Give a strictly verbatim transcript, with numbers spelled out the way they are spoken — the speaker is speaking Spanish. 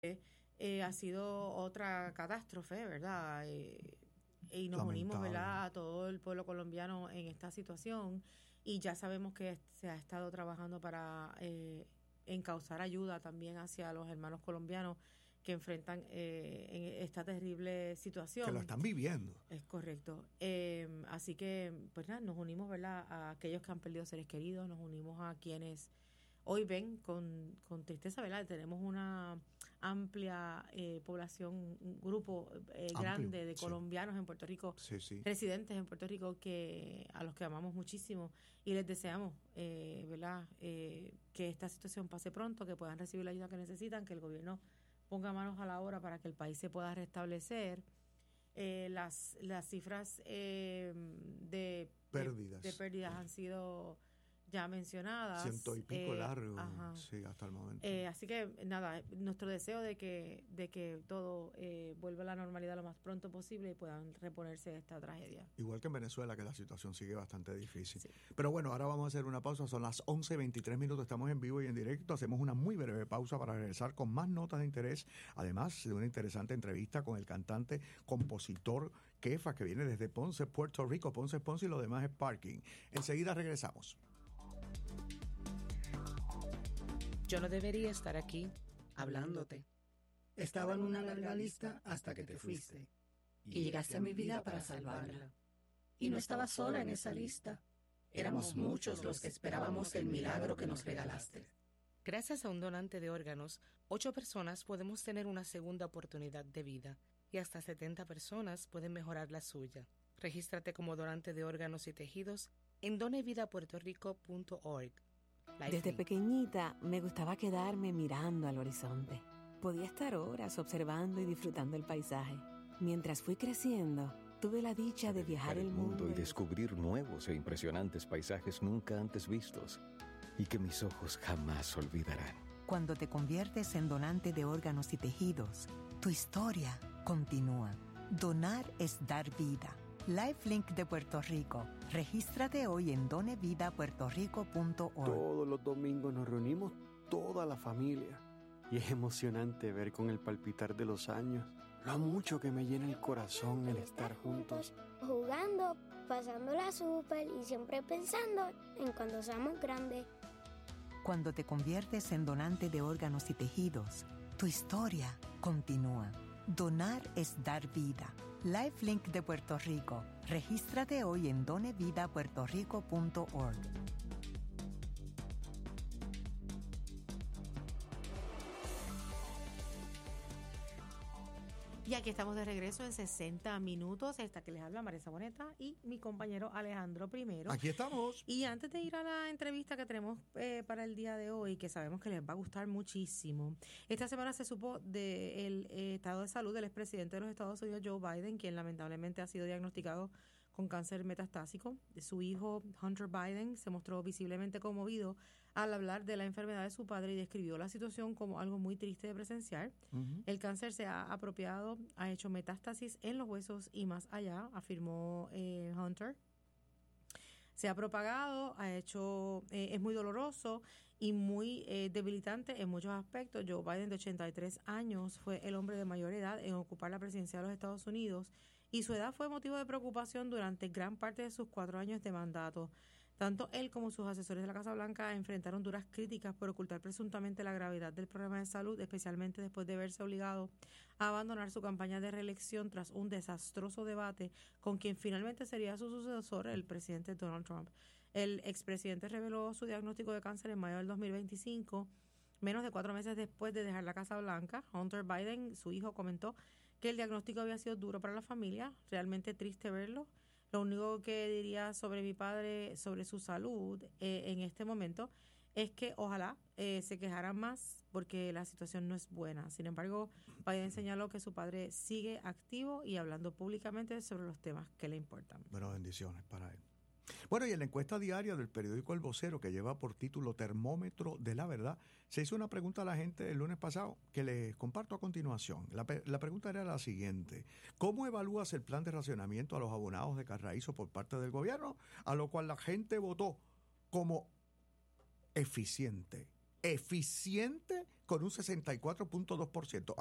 eh, ha sido otra catástrofe, ¿verdad? Eh, y nos unimos, ¿verdad?, a todo el pueblo colombiano en esta situación, y ya sabemos que se ha estado trabajando para eh, encauzar ayuda también hacia los hermanos colombianos que enfrentan eh, en esta terrible situación. Que lo están viviendo. Es correcto. Eh, así que, pues nada, nos unimos, ¿verdad?, a aquellos que han perdido seres queridos, nos unimos a quienes hoy ven con, con tristeza, ¿verdad? Tenemos una amplia eh, población, un grupo eh, grande de colombianos, sí, en Puerto Rico, sí, sí, residentes en Puerto Rico, que a los que amamos muchísimo y les deseamos, eh, ¿verdad?, eh, que esta situación pase pronto, que puedan recibir la ayuda que necesitan, que el gobierno ponga manos a la obra para que el país se pueda restablecer. Eh, las las cifras eh, de pérdidas de, de pérdidas han sido ya mencionadas. Ciento y pico eh, largo, ajá. sí, hasta el momento. Eh, así que, nada, nuestro deseo de que de que todo eh, vuelva a la normalidad lo más pronto posible y puedan reponerse de esta tragedia. Igual que en Venezuela, que la situación sigue bastante difícil. Sí. Pero bueno, ahora vamos a hacer una pausa. Son las once veintitrés minutos, estamos en vivo y en directo. Hacemos una muy breve pausa para regresar con más notas de interés, además de una interesante entrevista con el cantante, compositor Kefa, que viene desde Ponce, Puerto Rico. Ponce, Ponce y lo demás es parking. Enseguida regresamos. Yo no debería estar aquí hablándote. Estaba en una larga lista hasta que te fuiste. Y llegaste a mi vida para salvarla. Y no estaba sola en esa lista. Éramos muchos los que esperábamos el milagro que nos regalaste. Gracias a un donante de órganos, ocho personas podemos tener una segunda oportunidad de vida y hasta setenta personas pueden mejorar la suya. Regístrate como donante de órganos y tejidos en donevida puerto rico punto org. Desde pequeñita me gustaba quedarme mirando al horizonte. Podía estar horas observando y disfrutando el paisaje. Mientras fui creciendo, tuve la dicha de viajar el mundo y descubrir nuevos e impresionantes paisajes nunca antes vistos y que mis ojos jamás olvidarán. Cuando te conviertes en donante de órganos y tejidos, tu historia continúa. Donar es dar vida. LifeLink de Puerto Rico. Regístrate hoy en donevida puerto rico punto org. Todos los domingos nos reunimos toda la familia y es emocionante ver con el palpitar de los años lo mucho que me llena el corazón el estar juntos. Jugando, pasándola súper y siempre pensando en cuando seamos grandes. Cuando te conviertes en donante de órganos y tejidos, tu historia continúa. Donar es dar vida. LifeLink de Puerto Rico. Regístrate hoy en donevida puerto rico punto org. Y aquí estamos de regreso en sesenta minutos. Esta que les habla Marisa Boneta y mi compañero Alejandro Primero. Aquí estamos. Y antes de ir a la entrevista que tenemos eh, para el día de hoy, que sabemos que les va a gustar muchísimo, esta semana se supo del eh, estado de salud del expresidente de los Estados Unidos, Joe Biden, quien lamentablemente ha sido diagnosticado con cáncer metastásico. Su hijo, Hunter Biden, se mostró visiblemente conmovido al hablar de la enfermedad de su padre y describió la situación como algo muy triste de presenciar. Uh-huh. El cáncer se ha apropiado, ha hecho metástasis en los huesos y más allá, afirmó eh, Hunter. Se ha propagado, ha hecho, eh, es muy doloroso y muy eh, debilitante en muchos aspectos. Joe Biden, de ochenta y tres años, fue el hombre de mayor edad en ocupar la presidencia de los Estados Unidos y su edad fue motivo de preocupación durante gran parte de sus cuatro años de mandato. Tanto él como sus asesores de la Casa Blanca enfrentaron duras críticas por ocultar presuntamente la gravedad del problema de salud, especialmente después de verse obligado a abandonar su campaña de reelección tras un desastroso debate con quien finalmente sería su sucesor, el presidente Donald Trump. El expresidente reveló su diagnóstico de cáncer en mayo del dos mil veinticinco, menos de cuatro meses después de dejar la Casa Blanca. Hunter Biden, su hijo, comentó que el diagnóstico había sido duro para la familia, realmente triste verlo. Lo único que diría sobre mi padre, sobre su salud eh, en este momento, es que ojalá eh, se quejaran más porque la situación no es buena. Sin embargo, Biden señaló que su padre sigue activo y hablando públicamente sobre los temas que le importan. Bueno, bendiciones para él. Bueno, y en la encuesta diaria del periódico El Vocero, que lleva por título Termómetro de la Verdad, se hizo una pregunta a la gente el lunes pasado que les comparto a continuación. La, la pregunta era la siguiente: ¿cómo evalúas el plan de racionamiento a los abonados de Carraízo por parte del gobierno? A lo cual la gente votó como eficiente. eficiente con un sesenta y cuatro punto dos por ciento.